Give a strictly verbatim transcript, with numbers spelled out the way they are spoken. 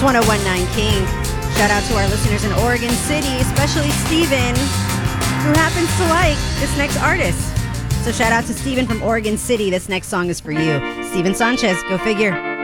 one oh one point nine King. Shout out to our listeners in Oregon City, especially Steven, who happens to like this next artist. So shout out to Steven from Oregon City. This next song is for you. Steven Sanchez, go figure.